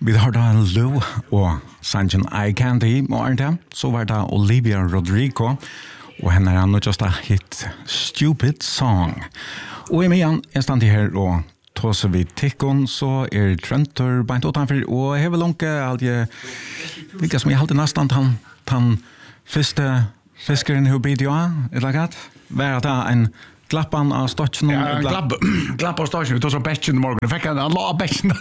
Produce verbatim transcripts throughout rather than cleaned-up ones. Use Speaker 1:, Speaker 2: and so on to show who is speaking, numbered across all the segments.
Speaker 1: Vi har da Lou og sangen I Candy, og det, så var det Olivia Rodrigo, og henne er nødvendig hit Stupid Song. Og i medan er stand her og tåser vi tikkon, så er Trentor beint utanfor, og jeg vil lanke alt jeg, hvilket som jeg halte nesten han, han første fiskeren i videoen, eller hva? Var det en glappan av stotchen?
Speaker 2: Ja, glapp, glapp av stotchen. Vi tog så bätchen i morgon. Jag fick en la bätchen.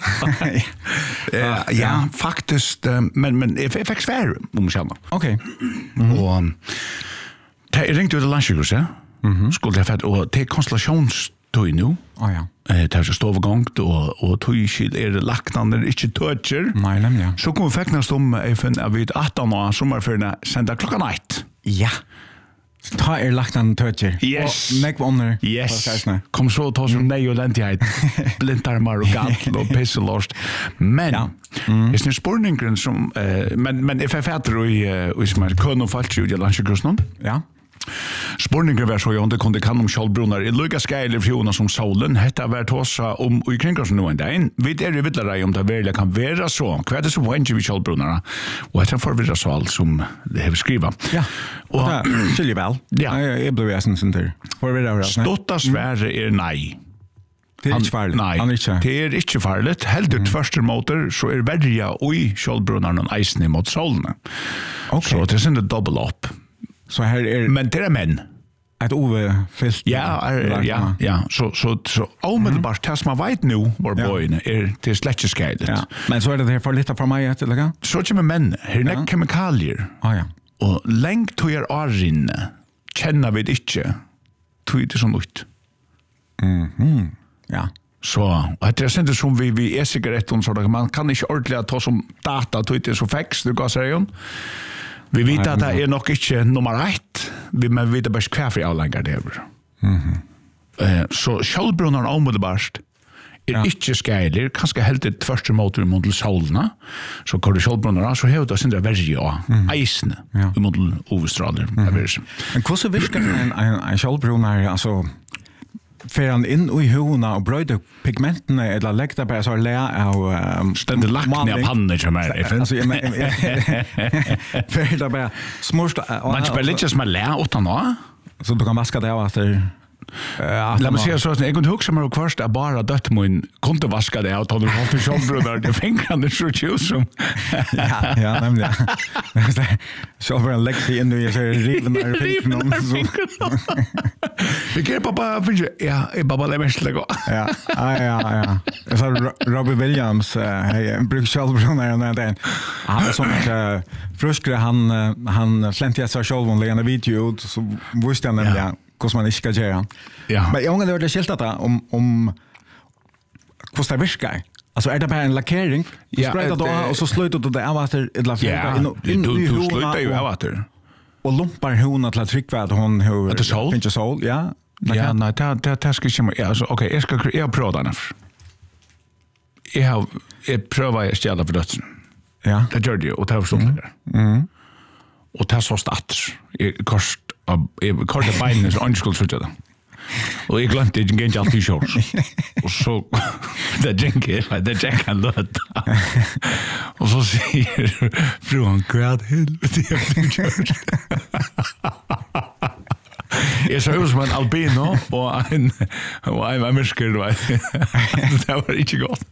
Speaker 2: ja, ja, faktiskt. Men, men jag fick svär om jag känner.
Speaker 1: Okej.
Speaker 2: Mm. Och jag ringde ut till Landsjukhuset. Mm-hmm. Skulle jag fått, och det är konstellationstøy nu.
Speaker 1: Oh, ja.
Speaker 2: Det är så ståvgångt och, och tøyskil är det laknande, inte tøtcher.
Speaker 1: Nej, nämligen.
Speaker 2: Så kom vi fäcknast om att vi arton år sommarfärna sända klockan ett.
Speaker 1: Ja. Ta er lagt an tøtjer.
Speaker 2: Yes.
Speaker 1: Og nekv under.
Speaker 2: Yes. Kom så ta som nei og lentighet. Blintarmar og gall og pisselost. Men, ja. mm. jeg synes spurningen som, uh, men, men if jeg fatter i, uh, som er køn og falt ut i Landsjukhusen.
Speaker 1: Ja.
Speaker 2: Spurningen var så, ja, det kunde kan om kjølbrunner i lukka skeiler fjona som solen. Hetta var tåsa om og i kringkast nå en dag. Vi er i vidtlere om det virkelig kan være så. Hva er det som poenget vi kjølbrunnerne? Og etter forvirret så alt som det har skrivet.
Speaker 1: Ja, og det skiljer vel.
Speaker 2: Ja.
Speaker 1: Jeg ble vesen sin tur. Forvirret.
Speaker 2: Stotta svære er nei.
Speaker 1: Det er ikke farlig.
Speaker 2: Nei,
Speaker 1: han er ikke.
Speaker 2: det er ikke farlig. Helt ut mm. første måter så er verja og i kjølbrunnerne eisene mot solene.
Speaker 1: Okay.
Speaker 2: Så det er sin double up.
Speaker 1: Så her er
Speaker 2: men det er menn.
Speaker 1: Et overfylt.
Speaker 2: Ja, er, ja, ja. Så så så omedelbart tas man vet nu var boyne er det slett skeilet.
Speaker 1: Ja. Men så er det her for litt for meg eller hva?
Speaker 2: Så kommer menn. Her er kemikalier.
Speaker 1: Ah ja.
Speaker 2: Og lengt to er årinne. Kjenner vi det ikke. Tog det sånn ut.
Speaker 1: Mhm. Ja.
Speaker 2: Så, og det er sånn som vi, vi er sikkert så man kan ikke ordentlig ta som data tog det så feks, du kan säga. Vi vet at det er nok ikke nummer ett, men vi vet bare hva for avlengar det er. Mm-hmm. Uh, så kjølbrunneren omedelbart er ja. Ikke skeiler, kanskje helt et første måte mot solene, så går det kjølbrunneren, så har det sin verge av mm. eisene ja. Mot overstraler. Mm-hmm.
Speaker 1: Men hvordan virker en, en, en kjølbrunner, altså, fer han inn i hona og brøyde pigmentene, eller legger det bare så le av um,
Speaker 2: stendig lakne av panne som er det.
Speaker 1: Altså, fer det bare smørst.
Speaker 2: Man ikke bare litt som er le åtta nå.
Speaker 1: Så du kan vaske det av etter.
Speaker 2: Uh, La meg si så, jeg kunne huske meg først at bare døtt min kunne vaske det av, og du holdt til kjølbrunner, det fingrene så tjus som.
Speaker 1: ja, ja, nemlig. Kjølbrunner legger seg inn i rivene av fingrene.
Speaker 2: Vi kan pappa finne, ja, jeg pappa det mest lego.
Speaker 1: ja, ja, ja. Jeg sa Robbie Williams, hej, bruk kjølbrunner og den. Han er sånn at fruskere, han, han slente jeg seg selv og legger en video ut, så visste jeg nemlig, ja. Hvordan man ikke skal gjøre.
Speaker 2: Ja.
Speaker 1: Men jeg har aldri skilt dette om, om hvordan det virker. Altså, er det bare en lakkering? Du
Speaker 2: ja,
Speaker 1: sprøyter det av, og så slutter du det av etter et eller
Speaker 2: ja,
Speaker 1: annet inn, inn
Speaker 2: du,
Speaker 1: i
Speaker 2: du
Speaker 1: hona.
Speaker 2: slutter jo av etter.
Speaker 1: Og lumper hona til at trykke at hun har finnet sol. Ja,
Speaker 2: ja nei, det, det, det skal ikke... Ja, altså, ok, jeg skal jeg har prøvd den her. Jeg har jeg prøver å stjæle for dødsen.
Speaker 1: Ja.
Speaker 2: Det gjør det jo, og det har forstått mm. det. Mm. Og det er så statt. Jeg kost jeg kortet beinene så ønskelig så det. Og jeg glemte ikke ikke alltid kjørs. Og så det jenker, det jenker han løt. Og så sier fruen, hva helvete jeg kjørs? Jeg så ut som en albino og en og en amerisker, det var ikke godt.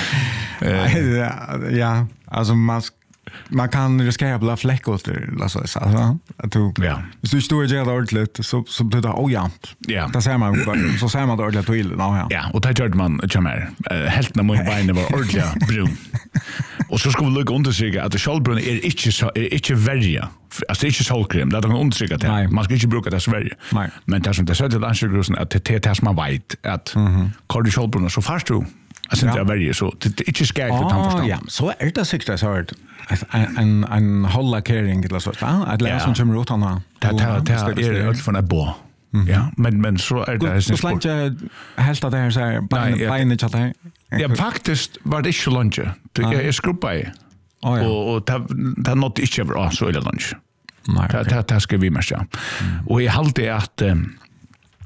Speaker 1: Ja, altså man man kan riskera att bli fläckåter alltså så att du
Speaker 2: ja.
Speaker 1: Hvis du står i ordentligt så så blir det ojämnt.
Speaker 2: Ja.
Speaker 1: Det ser man så ser man det ordentligt till nu ja.
Speaker 2: Ja, och det gjorde man chamar. Helt när min bein var ordentligt brun. Och så ska vi lukka undersöka att kjølbrunn är inte så är inte värja. Alltså det är inte solkrem, det är en undersöka det. Man ska inte bruka det så värja. Men det som det sätter landsjukhusen att det det som man vet att kör du kjølbrunn så fast du alltså det är värja så det är inte skärt för tandförstånd. Ja,
Speaker 1: så är det säkert så hört. En en en hollakering eller så. Ja, att läsa som kommer ut han.
Speaker 2: Det det är allt från ett bo. Ja, men men så är det
Speaker 1: så slant jag helst att det här så här beinen chatta här.
Speaker 2: Ja, faktiskt var det inte lunch. Det är skrubba i. Och och det har något inte bra så är det lunch. Nej. Det det ska vi mäscha. Och jag håller att att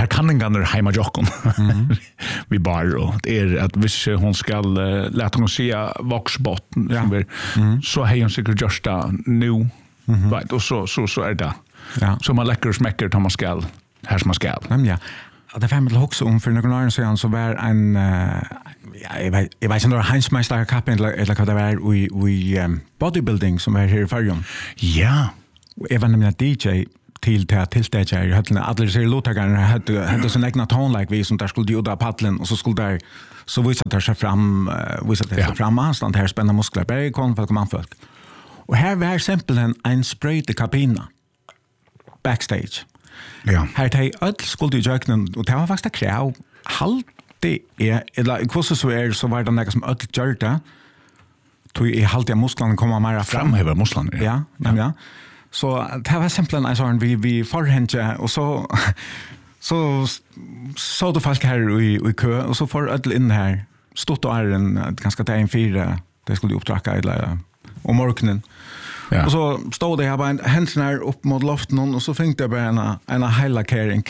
Speaker 2: här kan den gamla hemma jocken. Vi bara och det är att hvis hon ska uh, låta hon se voxbot ja. mm. så har hon säkert just nu mm-hmm. right och så så så är det. Ja. Så man läcker och smäcker tar man skall här som man skall.
Speaker 1: Men ja. Det var med också om för några år sedan så var en uh, ja, jag vet jag vet inte om Hansmeister Cup eller eller vad det var vi vi um, bodybuilding som är här i Färjön.
Speaker 2: Ja.
Speaker 1: Även med D J till till tillstäder jag hade alla ser låtarna hade hade sån egna ton like vi som där skulle göra paddeln och så skulle där så visade det sig fram uh, visade det sig fram anstand här spänna muskler på kon för man folk. Och här var exempelvis en spray till kabina backstage. Ja. Här tar öll skulle ju jöknen och det var faktiskt kräv halt det är eller kvosse så är så var det något som öll gjorde tog i halt jag musklerna komma mer
Speaker 2: fram över musklerna.
Speaker 1: Ja, ja. ja. Så det var simpelthen en sånn vi, vi forhente, og så så så du folk her i, i kø, og så får ødel inn her, stått og er en ganske til en fire, det skulle de oppdrakke eller, om morgenen. Ja. Og så stod det her bare en hensen her opp mot loften, og så fikk jeg bare en, en heilakering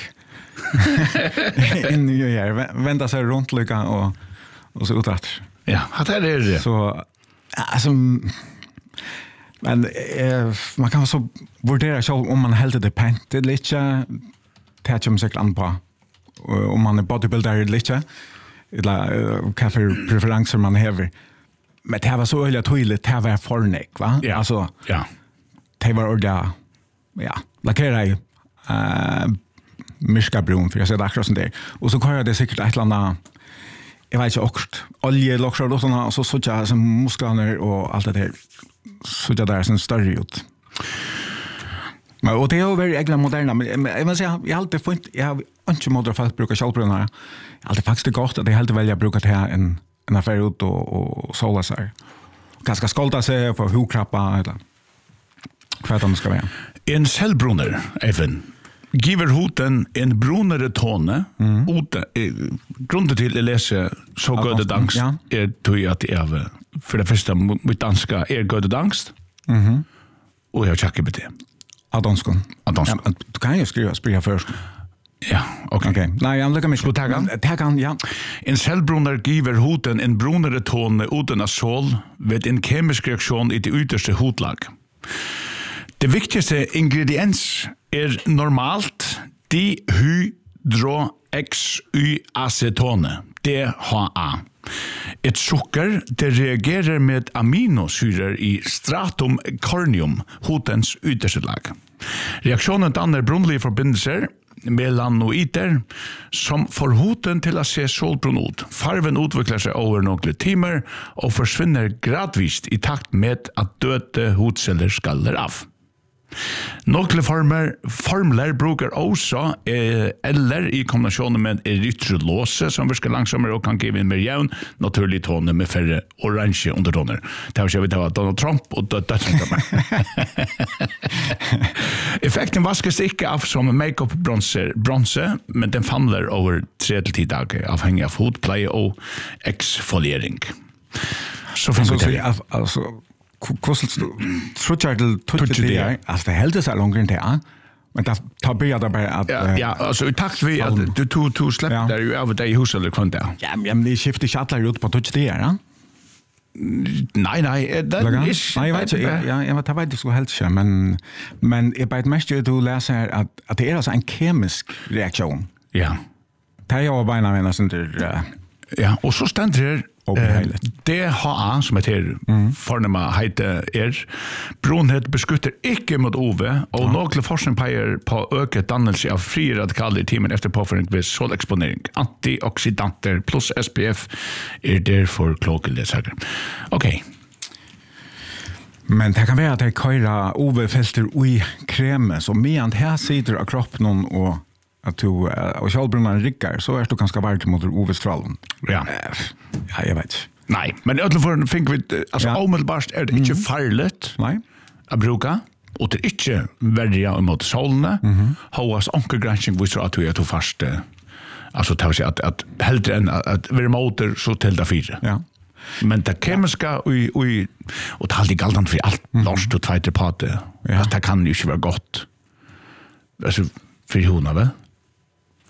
Speaker 1: inn i her, vente seg rundt lykka, og, og så utdratt.
Speaker 2: Ja, det er det.
Speaker 1: Så, altså... Men eh, man kan så vurdera själv om man helt det pent eller inte. Det kommer säkert an på om man är bodybuilder eller inte. Eller uh, vad för preferenser man har. Men det var så öliga tydligt, det var förnek, va?
Speaker 2: Ja.
Speaker 1: Alltså,
Speaker 2: ja.
Speaker 1: Det var ordet, ja, lackera i uh, myskabrun, för jag ser det akkurat som det. Och så kör jag det säkert ett eller annat, jag vet inte, också olje, lockar och så så jag som musklerna och allt det där. Så det där är en större ut. Men och det är väldigt egna moderna men jag måste säga jag har alltid funnit jag har inte modder folk brukar självbrunna. Jag har alltid faktiskt gott att det helt välja brukar det här en en affär ut och och sola sig. Ganska skolta sig för hukrappa eller vad det ska vara.
Speaker 2: En cellbrunner även giver hoten en brunare tone mm. ute grunden till att läsa så gode dansk ja. är tog att det är för det första mitt danska är gode dansk mhm och jag checkar det
Speaker 1: av danskon
Speaker 2: av danskon
Speaker 1: ja, du kan ju skriva spela först
Speaker 2: ja okej okay.
Speaker 1: okay. Nej jag lägger mig
Speaker 2: på tagan
Speaker 1: tagan ja
Speaker 2: en cellbrunner giver hoten en brunare tone uten av sol vid en kemisk reaktion i det ytterste hotlag. Det viktigaste ingrediens är normalt dihydroxyacetone, D H A. Ett socker det reagerar med aminosyror i stratum corneum, hotens yttersta lag. Reaktionen dannar brunliga förbindelser melanoider som får hoten till att se solbrun ut. Farven utvecklar sig över några timmar och försvinner gradvis i takt med att döda hotceller skaller av. Några former formler brukar också eh, eller i kombination med erytrolose som virkar långsammare och kan ge en mer jämn naturlig tone med färre orange undertoner. Det har vi det Donald Trump och Donald Trump. Effekten vaskas inte av som makeup bronzer bronze men den faller över tre till tio dagar avhängig av hudpleje och exfoliering. Så finns det
Speaker 1: alltså kostar tror jag det tutsi det alltså det helt så långt inte men det tar börja där bara att
Speaker 2: ja ja alltså i takt vi att du to to släpp där ju över det huset eller kvant där
Speaker 1: ja men det skiftar chatlar ut på tutsi det ja
Speaker 2: nej nej det är
Speaker 1: nej jag vet inte ja jag vet inte så helt så men men är på ett mest du läser att att det är alltså en kemisk reaktion
Speaker 2: ja
Speaker 1: det är ju bara när man inte
Speaker 2: ja och så ständer det
Speaker 1: Uh,
Speaker 2: D H A som heter mm. fornema heter er brunhet beskytter ikke mot O V og ja. Några forskning peger på øket dannelse av frie radikaler i timen efter påføring ved soleksponering. Antioxidanter plus S P F er derfor kloke lesere. Ok.
Speaker 1: Men det kan være at jeg kører O V-felter i kreme, så medan her sider av kroppen og att du och självbrunnan rickar så är du ganska varmt mot O V-strålen.
Speaker 2: Ja.
Speaker 1: Ja, jag vet.
Speaker 2: Nej, men ödla för fick vi alltså ja. Omedelbart är det inte mm. farligt.
Speaker 1: Nej.
Speaker 2: Att bruka och det är inte värja mot solen. Mhm. Hoas onkelgranskning vi så att du är till fast alltså tar sig att att hellre än att vara motor så till det fyra.
Speaker 1: Ja.
Speaker 2: Men det kemiska och och och det alltid galtan för allt låst och tvåte på det. Ja. Det kan ju inte vara gott. Alltså för hona väl?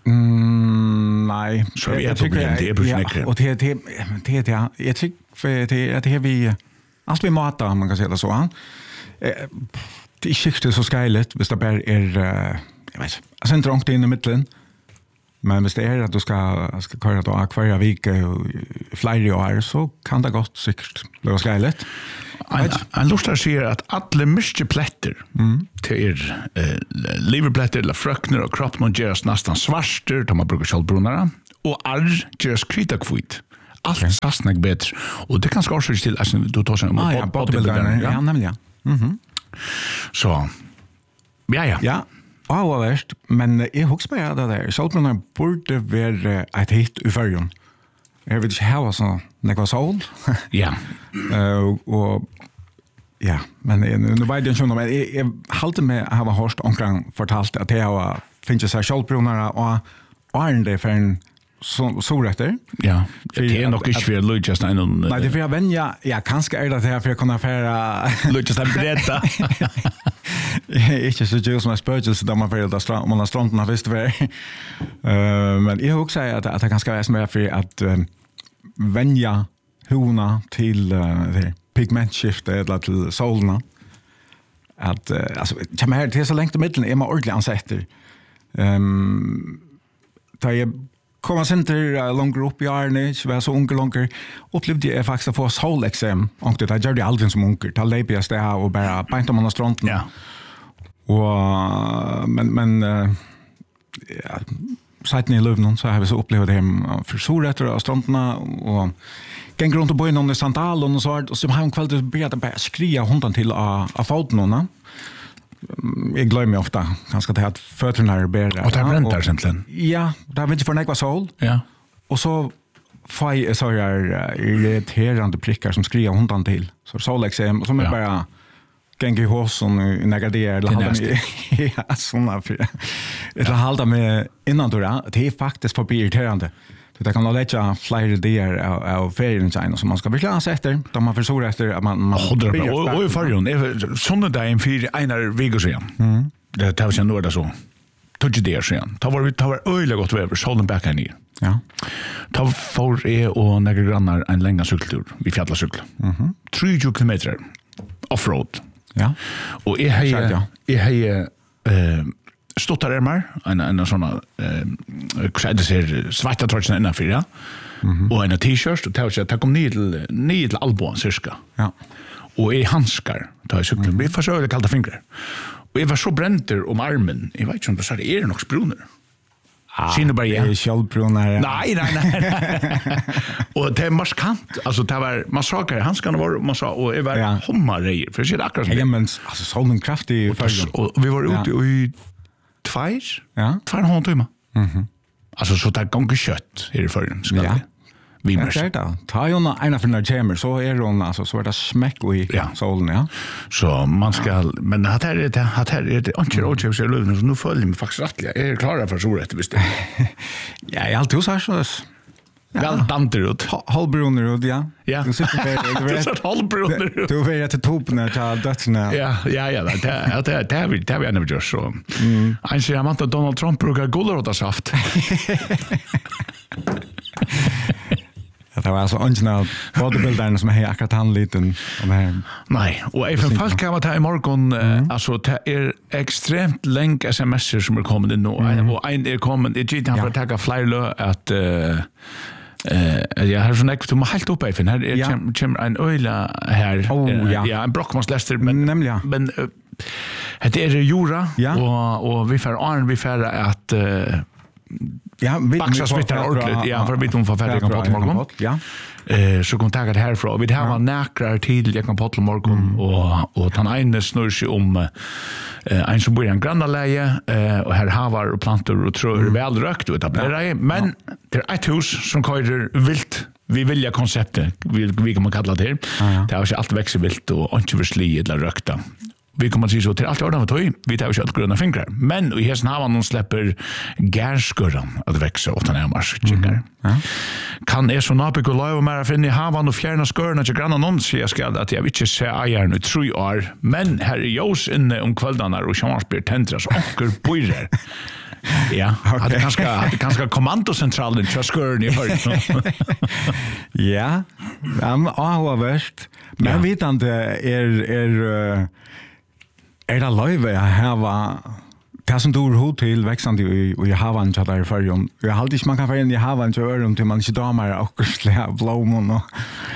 Speaker 1: Mm, nej.
Speaker 2: Så vi är problem, det är projekt.
Speaker 1: Och det det det ja, jag tycker för det det vi alltså vi matar man kan säga det så han. Det är skickligt så skäligt, hvis det bara är jag vet. Alltså inte långt in i mitten. Men hvis det är att du ska ska köra då akvaria vik och flera år så kan det gott säkert bli skäligt.
Speaker 2: En, en lustar säger att alla mycket plätter mm. till eh, leverplätter eller fröknar och kroppen görs nästan svarster de man brukar självbrunnare och arr görs kritakvitt. Allt okay. Sassnägg bättre. Och det kan skärsa till alltså du tar sig om
Speaker 1: ah, ja, bodybuilding. Ja, nämligen. Mhm.
Speaker 2: Så ja ja.
Speaker 1: Ja. Ja, var värst, men jag hoppas på det där. Självbrunnare borde vara ett hit i färgen. Jag vill inte ha så när det sol.
Speaker 2: Ja.
Speaker 1: Uh, och ja, men nu vet jag inte om men jag håller med att ha hört omkring fortalt att det har finns så självbrunnare och är det för en så så rätter.
Speaker 2: Ja. Det är nog inte för Lucas någon.
Speaker 1: Nej, det är för vänja. Ja, kanske är det här för att kunna föra
Speaker 2: Lucas att berätta.
Speaker 1: Inte så just som spörs där man för att strand man har stranden visst väl. Eh men jag också säga att att det kanske är som för att vänja hona till uh, pigmentskifte eller till solarna. Att uh, alltså kan man här till så längt i mitten är man ordentligt ansätter. Ehm där jag kommer sen till uh, lång grupp i Arne, så var så unga långt upplevde jag faktiskt att få solexem och det där gjorde jag aldrig som unga. Ta lepias det här och bara panta man stranden.
Speaker 2: Ja.
Speaker 1: Och men men uh, ja, Seiten i Lövnon så har vi så upplevt det hem för solrätter och stronterna och gäng runt och bo i någon sandal och så och så har hon kvällt började bara skria hundan till av av foten. Jag glömmer ofta ganska det att fötterna är bättre.
Speaker 2: Och det bräntar egentligen.
Speaker 1: Ja, där vet inte för några sol.
Speaker 2: Ja.
Speaker 1: Och så faj så är irriterande prickar som skria hundan till. Så solexem och som är bara gäng i håsen i negaderar eller halda med ja, sådana för eller halda med innan då det är faktiskt för irriterande. Det kan nog lägga flera idéer av ferien China som man ska verkligen se efter då man försöker efter att man man
Speaker 2: och och i förrjun är såna där en fyra en veckor sedan. Mm. Det tar sig ändå där så. Tog det sen. Ta var vi tar öliga gott över sån back här ner.
Speaker 1: Ja.
Speaker 2: Ta för är och några grannar en längre cykeltur. Vi fjällar cykel. Mhm. trettio kilometer offroad.
Speaker 1: Ja.
Speaker 2: Och är här är här eh stottarärmar en en såna eh det ser svarta tröjor innanför ja. Mhm. Och en t-shirt och tar sig ta kom ner till ner till albån cirka.
Speaker 1: Ja.
Speaker 2: Och är handskar tar jag cykeln. Vi försöker kalla fingrar. Och jag var så bränter om armen. Jag vet inte om det så är det nog spruner.
Speaker 1: Ah, det är självbrunnar.
Speaker 2: Nej, nej, nej. Och det är marskant. Alltså det var massakrer. Handskarna var man sa och det var ja. Hommarejer. För det ser akkurat som
Speaker 1: ja, men alltså så en kraftig
Speaker 2: följd. Och vi var ute ja. i två,
Speaker 1: ja.
Speaker 2: två och en halv timme.
Speaker 1: Mhm.
Speaker 2: Alltså så där gånger kött är det för ska
Speaker 1: ja.
Speaker 2: Vi
Speaker 1: måste. Ja, det ta ju några ena för när chamber så är det alltså så är det smäck i
Speaker 2: ja.
Speaker 1: solen ja.
Speaker 2: Så man ska ja. Men att här är det att här är det inte råd att se löven så nu följer mig faktiskt rätt. Jag är klar för så rätt visst.
Speaker 1: Ja, jag alltid så så.
Speaker 2: Väl danter ut.
Speaker 1: Halvbrunner ut ja.
Speaker 2: Ja.
Speaker 1: Du sitter
Speaker 2: där. Det är halvbrunner ut.
Speaker 1: Du vet att toppen är till dödsna.
Speaker 2: Ja, ja, ja, det det det har vi det har vi ändå gjort så. Mm. Han säger att Donald Trump brukar gulrotasaft. Det var alltså original bodybuildern som är akkurat han liten om här. Nej, och även folk kan vara i morgon mm. alltså det är extremt länk sms'er som är kommit in nu mm. och en är kommit det gick han för att ta flera att eh eh jag har så näkt du må helt uppe i för här är ja. kommer en öla här
Speaker 1: oh, ja.
Speaker 2: ja en brockmansläster men
Speaker 1: nämligen
Speaker 2: men uh, det är Jura
Speaker 1: ja.
Speaker 2: och och vi får Arn vi får att uh,
Speaker 1: ja, vi
Speaker 2: baxa smittar ordentligt. Ja, för vi hon får färdig på morgon.
Speaker 1: Ja.
Speaker 2: Eh så kontakta det härifrån. Vi har näkrar till jag kan på morgon och och han ene snurrar sig om eh en som bor i en grannaläge eh och här havar och plantor och tror väl rökt ut att det men det är ett hus som kallar vilt. Vi vilja konceptet vi vi kan man kalla det. Det har ju alltid växer vilt och inte för sli eller rökta. Vi kommer att säga så till allt ordentligt höj. Vi tar ju allt gröna fingrar. Men i hästen har man släpper gärskurran att växa åt den här marskikar. Mm. Ja. Kan är så napik och lov mer finna i havan och fjärna skurna till granna någon så jag ska att jag vill inte se ägaren i tre år. Men här är ljus inne om kvällarna och chansbär tentras och onker bojrer. Ja, hade kanske hade kanske kommandocentralen i skurren i hörn.
Speaker 1: Ja, men ah värst. Men vitande är är är det live här var det som du hot till växande i i havan så där för ju. Jag hade inte man kan få in i havan så öron till man inte damer och slä blommor och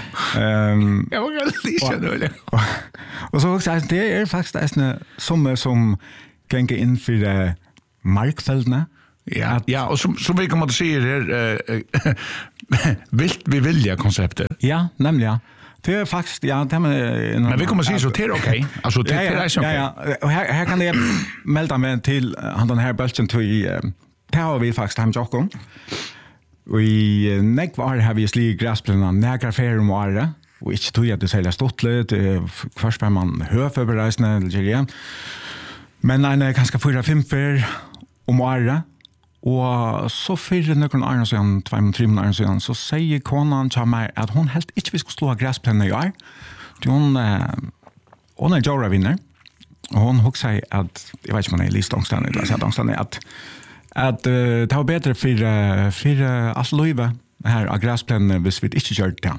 Speaker 1: ehm
Speaker 2: jag var lite det.
Speaker 1: Och så också det är faktiskt en som som gänga in för det markfältna.
Speaker 2: Ja, ja, och som som vi kommer att se här eh vilt vi vilja konceptet.
Speaker 1: Ja, nämligen. Det är faktiskt ja, det med
Speaker 2: men vi kommer att se så till okej. Alltså till det är så okej.
Speaker 1: Ja, ja, här här kan det melda mig till han den här bulten till i det har vi faktiskt hem Jockom. Vi neck var har vi slig gräsplanerna nägra färre om året. Och inte tog jag det sälja stottlet först var man hör förberedelserna eller igen. Men en ganska fyra fem för om året. Og så fyrir nøkken Arne siden, tvei med tre måneder siden, så sier konan til meg at hun helst ikke vi skulle slå græsplenen i år. Hun, hun er Jora vinner, og hun husker at, jeg vet ikke om hun er lyst ångstene, eller sett ångstene, at, at uh, det var bedre for, uh, for uh, alt løyve her av græsplenen hvis vi ikke gjør det.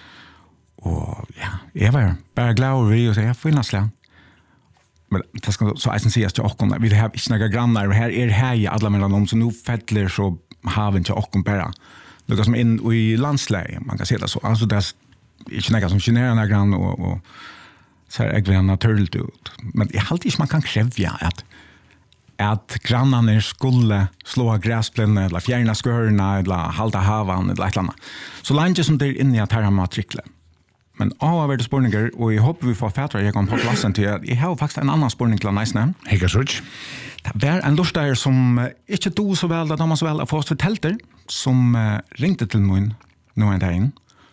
Speaker 1: Og ja, jeg var bare glad over vi og sier, jeg får innaslå. Men det ska så jag säger till och vi har inte några grannar här är här i alla mellan dem så nu fettler så har inte och bara det går som in i landsläge man kan se det så alltså det är inte några som generar några grann och och så är det naturligt ut men jag håller inte man kan kräva att att grannarna skulle slå gräsplänen eller fjärna skörna eller halta havan eller ett annat så länge som det är inne i att här matriklen. Men av er det spurningar, og jeg håper vi får fætra jeg kom på plassen til at jeg har faktisk en annan spurning til næsne.
Speaker 2: Hekka sutt.
Speaker 1: Det var en lusteier som ikke do så vel, da de var så vel av oss telter, som ringte til min nå en dag inn.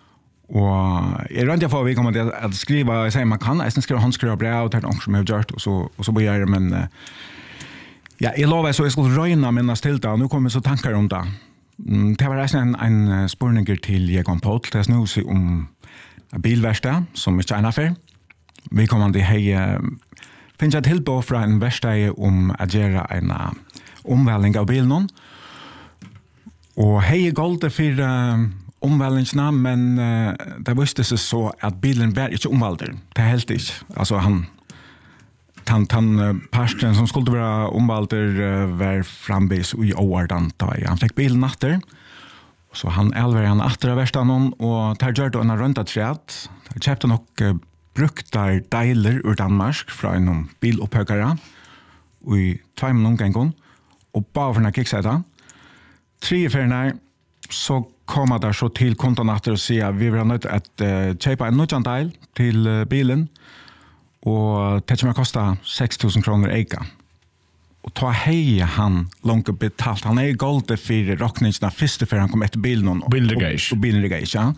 Speaker 1: Og jeg rønte jeg for at vi kommer til at skriva, jeg sier man kan, jeg skriver håndskriva brev, det er noe som jeg har gjort, og så, og så blir jeg, men ja, jeg lover så jeg skulle røyna minnes til det, og nå kommer så tankar om det. Det var en, en spurninger til jeg kom på, det er snus om bilverkstad som ikke er affär. Vi kommer til hei finne et tilbå fra en verkstad om å gjøre en omvæling av bilen. Og hei er golde for uh, omvælingsna, men uh, det visste seg så at bilen var ikke omvalder. Det er helt ikke. Altså han han, han uh, parsten som skulle være omvalder uh, var framvis i årdan da han fikk bilen natter. Så han elver han atter av verstanen, og der gjør det en rønta træt. Der kjøpte nok uh, brukte deiler ur Danmark fra en bilopphøkere i tvei minutter en gang, og bare for en kicksette. Tre ferner så kommer der så til kontonatter og sier vi vil ha nødt at uh, kjøpe en nødjan deil til uh, bilen, og det kommer kosta seks tusen kroner eika. Og ta hei han langt betalt. Han er goldet for rockningsna første før han kom etter bilen. Og,
Speaker 2: bilregage.
Speaker 1: Og, og bilregage, ja.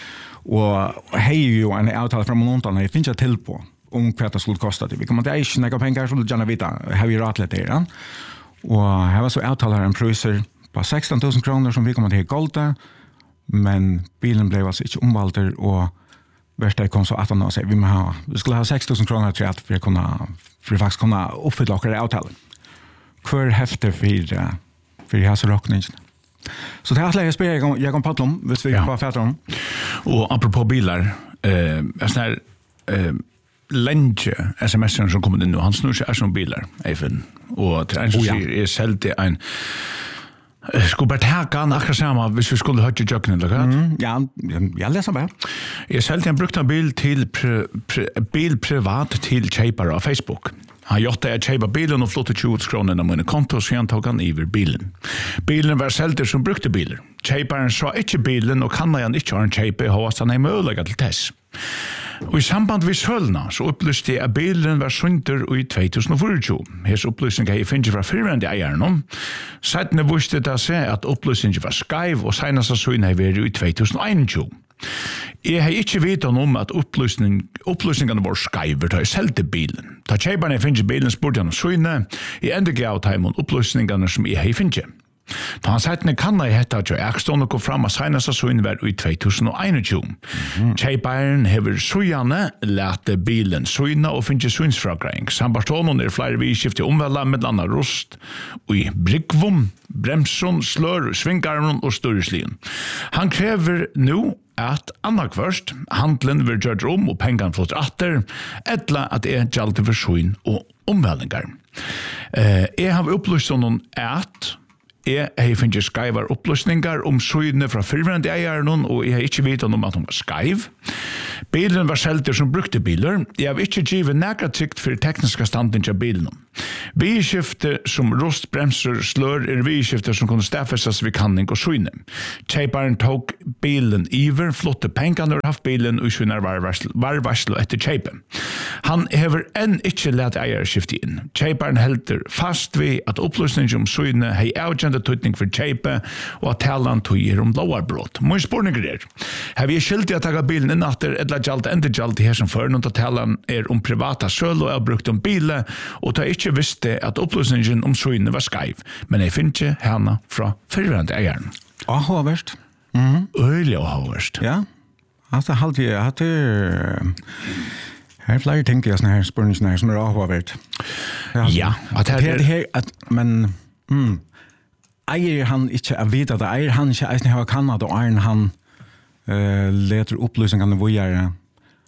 Speaker 1: Og hei jo en avtale fra måneden, jeg finner ikke til på om hva det skulle kosta det. Vi kommer til å ikke nægge penger, så vil gjerne vite, har vi rat litt her. Ja? Og her var så avtale en priser på sexton tusen kroner som vi kommer til å goldet, men bilen ble altså ikke omvalter, og verste kom så at han og sier, vi, må ha, vi skulle ha seks tusen kroner til at vi kunne, for vi faktisk kunne oppfylle akkurat avtalen. Hver hefter for, for hans rockningsene. Så det er alt jeg spør jeg, jeg kan patle om, hvis vi ja. Bare fætter om.
Speaker 2: Og apropos biler, eh, er sånn her eh, lenge sms-eren som kommer inn nå, han snur seg er som biler, Eifen. Og til en som oh, ja. Sier, jeg selv det en skulle bare teka han akkurat samme hvis vi skulle høyt i jøkken, eller hva?
Speaker 1: Mm, ja, jeg leser bare.
Speaker 2: Jeg selv en brukt en bil til pri, pri, bil privat til kjeipere av Facebook. Han gjorde det at kjeipa bilen og flottet tjue kroner av mine konto, så han tok han iver bilen. Bilen var selter som brukte biler. Kjeiparen sa ikke bilen, og kan han ikke ha en kjeipe, og han er mulig til tess. Og i samband med sølna, så opplyste jeg at bilen var sunder i tvei tusen tjuefire. Hes opplysning jeg finner fra fyrvendig eieren. Seitene visste det seg at opplysningen var skaiv, og senast så inne var i tvei tusen einogtjúgu. Jeg har ikke vidt om at opplysning, opplysningene var skaiver da jeg selte bilen. Da kjeiperne finner bilen spurte han om søgne, jeg ender ikke av dem om opplysningene som jeg har finnet. Da han sett en kanna i hetta jo ekstående kom fram av senast av søgn var i tjugohundratjugo. Mm-hmm. Kjeiparen hever søgjane lete bilen søgna og finnes søgnsfragreing. Sambarstonen er flere vidskift i omvella med landa rost og i brikvom, bremson, slør, svingarmen og størreslien. Han krever nu at annakvørst handelen vil gjøre om og pengan flott atter, etla at det er gjaldt for søgn og omvellingar. Eh, jeg har opplyst om at Jeg har finnet skaivar oppløsningar om søgene fra fyrverande eieren, og jeg har ikke vidt om at hun var skaiv. Bilen var selter som brukte biler. Jeg har ikke givet nægra trygt for tekniska standen til bilen. Vidskifte som rost, bremser, slør er vidskifte som kunne stafesas ved kanning og søgene. Kjeiparen tok bilen iver, flotte pengene og haft bilen og søgner varvarslo etter kjeipen. Han hever enn ikke let eierskifte inn. Kjeiparen helter fast ved at oppløsningen om søgene hei avgjent tøytning for kjeipe og at talan tøyer om lovarbrott. Må spørninger er, har vi skilt i at taga bilen inn atter edla gjald enda gjald i her som før, noen talan er om privata søl og er brukt om bilen, og ta ikke visste at oppløsningen om søgene var skaiv, men jeg finner ikke henne fra fyrverande eieren.
Speaker 1: Avhåverst.
Speaker 2: Mm. Øylig avhåverst.
Speaker 1: Ja, altså halvtid, jeg hadde... Her er flere ting til sånne her spørningene her som er avhåverst.
Speaker 2: Ja, at her
Speaker 1: er... Det her, at, men... Mm, eier han ikke av vite det, eier han ikke eisen har kannet, og eier han uh, leter opplysningene hvor jeg er.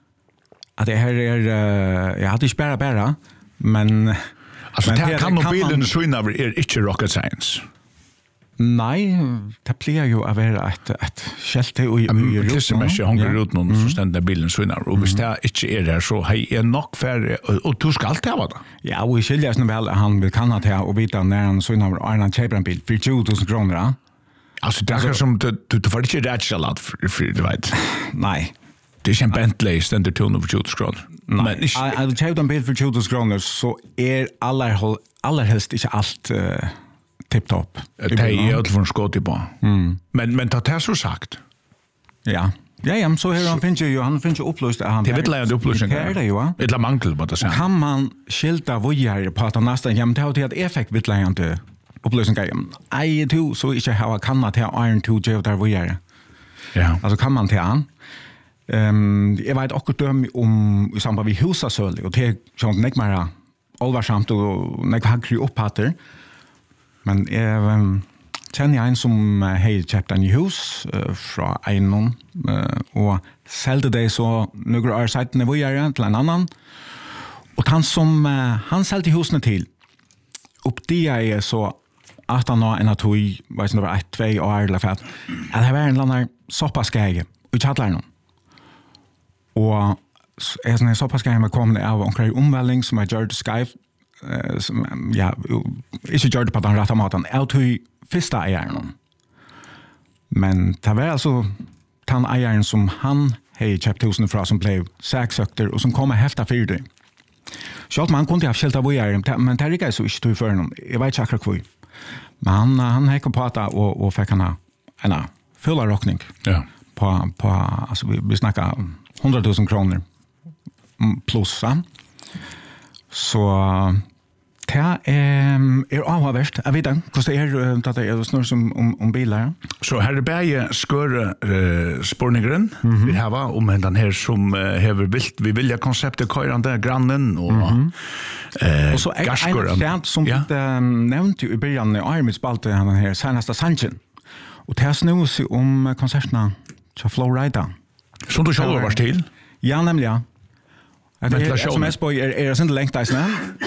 Speaker 1: At det her er... Uh, jeg hadde ikke bare bare, men...
Speaker 2: Altså,
Speaker 1: men
Speaker 2: det kan og bilen søgnaver er ikke rocket science.
Speaker 1: Nei, det pleier jo å være et, et skjelte i ruten.
Speaker 2: Det som er ikke hånger ut noen, så stender bilen søgnaver. Og hvis det ikke er der, så hei er nok færre, og du skal alltid ha det.
Speaker 1: Ja, og jeg skiljer sånn vel at han vil kanna til å vite når han søgnaver, og han kjøper en bil for tjue tusen kroner, ja.
Speaker 2: Altså, det er akkurat som, du, du, du får ikke rettsalat for, du vet.
Speaker 1: Nei.
Speaker 2: Det er ikke en Bentley, stender tusen for tjue tusen kroner.
Speaker 1: Nei, at du kjøper en bil for tjue tusen kroner, så er aller, allerhelst ikke alt uh, tipp-topp.
Speaker 2: Det er i alle for en skåd i på. Mm. Men, men det er så sagt.
Speaker 1: Ja. Ja, ja, men så her han finner jo, han finner jo oppløst at han...
Speaker 2: Det er vidt leiende oppløsning.
Speaker 1: Det er det jo, ja.
Speaker 2: Et eller mangel på det.
Speaker 1: Kan man skilta vågjer på at han nesten, ja, men det er jo til at jeg fikk vidt leiende oppløsninger. Ei to, så ikke har kanna til iron to gjør der vågjer.
Speaker 2: Ja.
Speaker 1: Altså kan man til han. Um, jeg vet akkurat døm om i samband med husasøl, og det er sånn nek mer alvarsamt og nek hagri opphatter. Men jeg um, kjenner en som uh, har kjøpt en hus uh, fra en uh, og selte det så noen år siden vågjer til en annan. Og han som uh, han selte husene til, opp de er så at han har en av tog, vet ikke, det var ett, tvei år eller fett, at det var en eller annen soppaskage, og ikke hatt lærer Og jeg sånn en soppaskage med kommende av omkring omvelding som er gjort skaiv, uh, som, ja, ikke gjort på den rette måten, av tog første eieren. Men det var altså den eieren som han har kjøpt husene fra, som ble saksøkter, og som kom med hefta fyrde. Selv man kunne ha skilt av vågjer, men det er ikke så ikke tog før noen. Jeg vet ikke akkurat hvor. Men han, han hekk på det, og, og fikk han en full råkning.
Speaker 2: Ja.
Speaker 1: På, på, altså vi, vi snakker hundra tusen kroner pluss. Ja. Så det er, er avhåverst. Jeg vet ikke hvordan det er, det er snurr som om, om biler.
Speaker 2: Så her er bare skøre uh, spørningeren mm-hmm. vi har om den her som uh, hever vilt, vi vilja konseptet køyrande grannen og mm-hmm. uh,
Speaker 1: og så er en fjert som ja. det nevnte i byrjan i Armidspalte den her senaste sanchen. Og det er snur seg om konsertene til Flowrida.
Speaker 2: Som du selv var til?
Speaker 1: Ja, nemlig, ja. Det er S M S på er, er sin lengt eisne.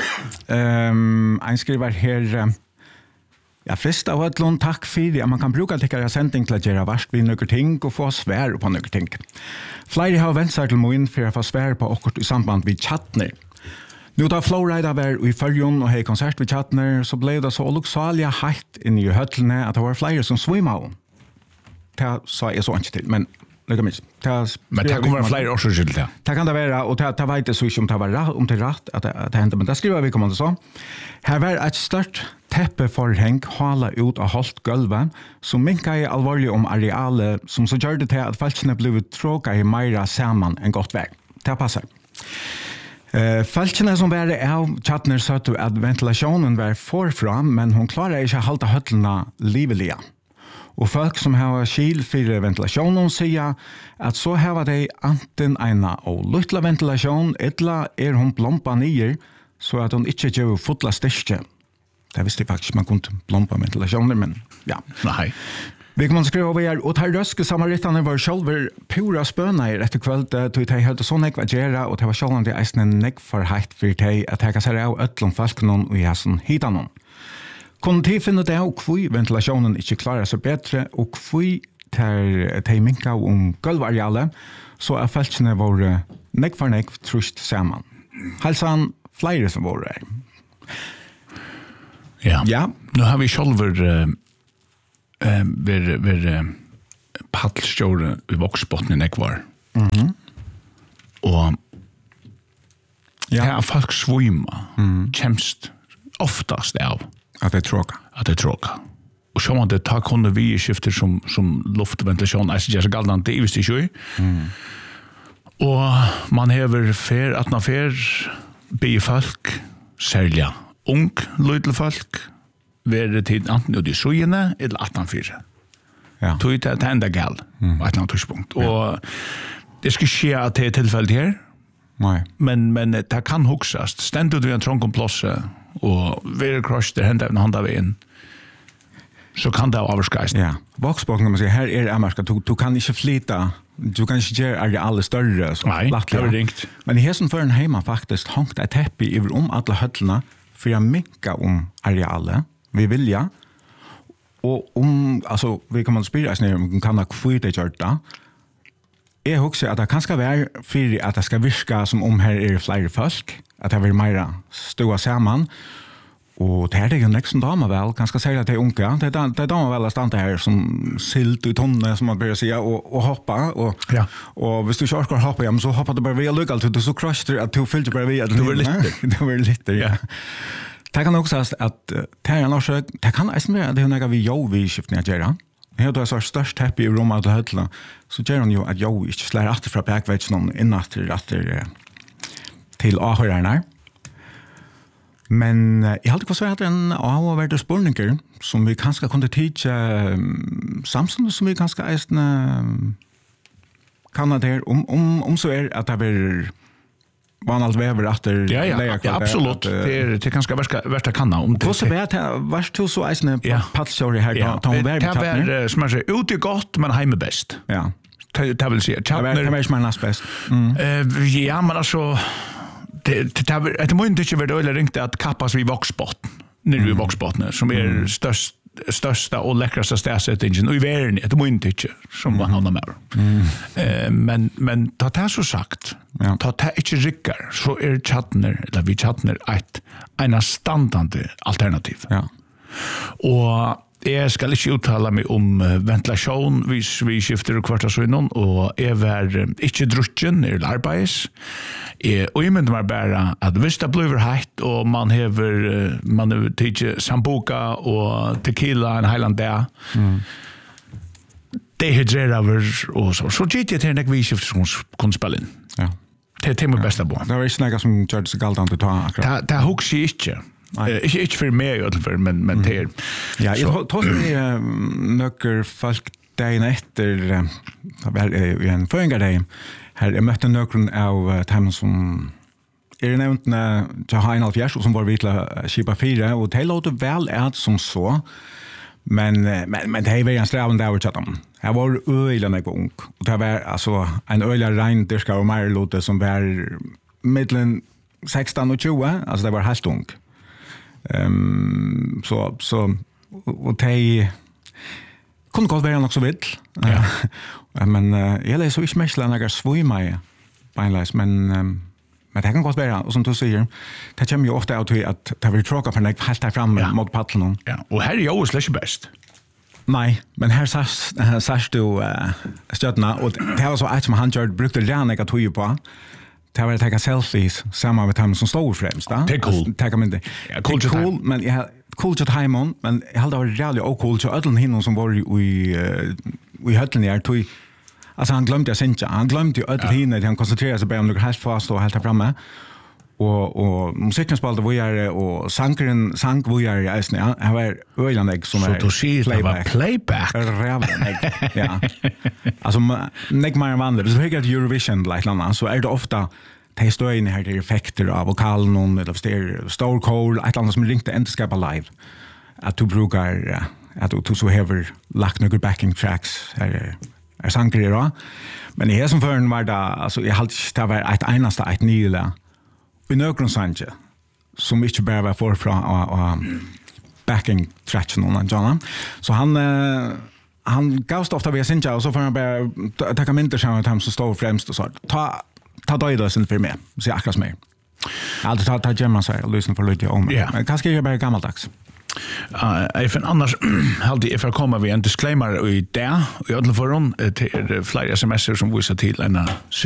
Speaker 1: Um, en skriver her um, ja, først av et lån takk for at man kan bruke tikkere sending til å gjøre verst ved noen ting og få svar på noen ting. Flere har vent seg til må inn for å få svar på akkurat i samband med Chatner. Nå da Flowrida var i Følgen og hei konsert ved Chatner, så ble det så oluksalige heitt inn i høtlene at det var flere som svimmer om. Det sa jeg så ikke til, men Lika mis.
Speaker 2: Men det kommer flere år skyld det.
Speaker 1: Det kan det være, og det, det vet jeg så ikke om det var rett, om det er rett at det, det hendte, men det skriver vi kommende så. Her var et størst teppeforheng hala ut av holdt gulvet, som minket i alvorlig om arealet, som så gjør det til at falskene ble tråket i meira sammen enn godt vei. Det passer. Uh, Falskene som var av Chatner sa at ventilasjonen var forfram, men hun klarer ikke å holde høtlene livelige. Og folk som har skil for ventilasjonen sier at så har de enten en og lytla ventilasjon, eller er hun blompa nye, så at hun ikke gjør fotla styrke. Det visste jeg faktisk man kunne blompa ventilasjoner, men ja.
Speaker 2: Nei.
Speaker 1: Vi kan skrive over her, og de røske samarittene var selv pura spønner etter kveld, til de hadde så nekva gjøre, og det var selv om de eisne nekva for heit for de at jeg kan se av øtlom falskene og jessen hitan. Kunne de finne det av hvor ventilasjonen ikke klarer seg bedre, og hvor de minka om gulvarealet, så er falskene våre nekva for nekva trust sammen. Halsan flere som våre er.
Speaker 2: Ja.
Speaker 1: Ja.
Speaker 2: Nu har vi själver eh uh, ver ver uh, paddlstjore i Voksbotnen i Ekvar.
Speaker 1: Mhm.
Speaker 2: Och
Speaker 1: ja,
Speaker 2: här folk svimma.
Speaker 1: Mm.
Speaker 2: Kemst oftast av
Speaker 1: att det är tråka.
Speaker 2: att det är tråka. Och så man det tar kunde vi skifter som som luftventilation alltså just galdan det är visst ju.
Speaker 1: Mm.
Speaker 2: Och man häver fer att när fer be folk sälja ung lite folk ver tid antingen och det sjönne eller attan fyra.
Speaker 1: Ja.
Speaker 2: Tog det att hända gal på ett annat tidspunkt. Och det ska ske att det är tillfälligt här.
Speaker 1: Nej.
Speaker 2: Men men det kan huxas. Ständigt vi en trång plats och ver crush det hända en handa vägen. Så kan det avskräcka.
Speaker 1: Ja. Voxboken kan man säga här är det amerikanska du, du kan inte flytta. Du kan inte göra är det alla större så
Speaker 2: Nej, det är ringt.
Speaker 1: Men i hessen för en hemma faktiskt hangt ett täppi över om alla höllna för att minka om arealet vi vilja. Och om alltså vi kan man spira oss ner om vi kan ha kvita gjorda. Jag huxar att det kan ska vara för att det ska virka som om här är fler folk, att det blir mer stora samman. Och det här är ju nästan damer väl, ganska säga att det är unga. Det är det damer väl att stanna här som silt i tonne som man börjar säga och, och hoppa. Och,
Speaker 2: ja.
Speaker 1: och hvis du kör ska hoppa igen så hoppar du bara via lugg alltid. Du så crusher att du fyllde bara via.
Speaker 2: Du var lite.
Speaker 1: Du var lite, ja. Det kan också säga att det här är något, det kan nästan vara att det är något vi gör vid skiftning att göra. Jag har så störst happy i rummet till höllna. Så gör hon ju att jag inte slår efter från backvägen innan efter till ahörarna. Men uh, jag hade kvar så att en avvärda spårningar som vi kanske kunde titta um, samtidigt som vi kanske ästna um, kan det om om om så är att det blir vanligt väver efter
Speaker 2: ja, ja, ja, ja absolut att, uh, det är det kanske värsta värsta kanna om det
Speaker 1: så vet jag vart till så ästna
Speaker 2: ja.
Speaker 1: paddstory här ja. ta över
Speaker 2: det är som man säger ute gott men hemma bäst
Speaker 1: ja
Speaker 2: det vill säga
Speaker 1: Chatner det är man näst bäst
Speaker 2: mm. uh, ja men alltså det det det det måste inte vara det ringt att kappas vid Voxbotn när du Voxbotn som är mm. störst största och läckraste städsättningen och i världen det måste inte som man har med. Mm. Eh men men ta det så sagt. Ja. Ta det inte rickar så är Chatner eller vi Chatner ett en standande alternativ.
Speaker 1: Ja.
Speaker 2: Och jag ska inte uttala mig om ventilation vi vi skiftar och kvartar så innan och är är inte drucken eller arbets. Eh och jag menar bara att visst det blir hett och man häver man har tagit sambuca och tequila en Highland där. Mm. Det hydrerar över och så så G T till när vi skiftar kan spela in.
Speaker 1: Ja.
Speaker 2: Det är det bästa bo.
Speaker 1: Det är snäga som gör det galdan att ta akkurat.
Speaker 2: Det det hooks inte. Ikke ikke for meg i alle fall, men, men det er.
Speaker 1: Ja, jeg tar meg nøkker folk dagen etter, i en føringardag, her jeg møtte nøkkeren av dem som er nevnt til Hein Alfjers, som var vitla Kipa fire, og det låter vel at som så, men, men, men det var en straven der over chatten. Jeg var øyla når jeg var ung, og det var altså en øyla reindyrka og meirlote som var middelen sexton og tjue, altså det var helt ung. Um, så så och det kunde godt være nok så vill. Ja. men uh, jag läser så inte mest längre svimma i beinleis men um, men det kan godt være och som du säger det kommer ju ofta ut att det vill tråka för när helt där fram ja. mot paddeln.
Speaker 2: Ja, och här är ju slash bäst.
Speaker 1: Nej, men här sås sås du uh, stjärna och det var så att man han gjorde brukte gärna att tog på. Det var att ta selfies samma med dem som stod främst.
Speaker 2: Det är cool.
Speaker 1: Tackar men det.
Speaker 2: Ja, cool,
Speaker 1: cool men jag cool till Timon, men jag hade varit rally och cool till ödlen hinnon som var i i höllen där tog. Alltså han glömde att synja. Han glömde ju ödlen hinnon, han koncentrerade sig på om det helt fast och helt framme. och och musiken spelade vi är och sankaren sank vi är i Isne. Han var öjlandig som är
Speaker 2: så du ser det var playback.
Speaker 1: Rävlig. Ja. Alltså nek mer vanligt. Så högt Eurovision like landa så är det ofta de står in här effekter av vokalen och eller ster stor call ett annat som ringte inte skapa live. Att du brukar att du så haver lagt några backing tracks är är sankare då. Men i här som förn var det alltså jag hade det var ett enaste ett nyla. I någon sanje som inte bara var forfra och backing traction och John. Så han uh, han gav ofta via sinja och så får han bara ta kommentarer som att han så står främst och så ta ta döda sen för mig. Så akkurat mer. Alltså ta ta gemma sig och lyssna på lite om.
Speaker 2: Yeah.
Speaker 1: Men kanske är bara gammaldags.
Speaker 2: Uh, ifrån annars hade if jag kommer vi en disclaimer i där och i alla fall till flera semester som visar till en